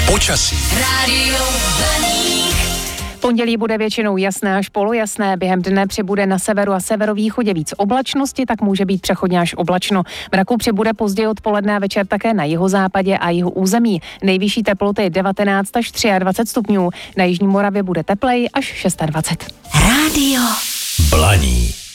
Počasí. Pondělí bude většinou jasné až polojasné, během dne přibude na severu a severovýchodě víc oblačnosti, tak může být přechodně až oblačno. Mraku přibude později odpoledne a večer také na jihozápadě a jihu území. Nejvyšší teploty 19 až 23 stupňů, na jižní Moravě bude teplej až 26. Rádio Blaník.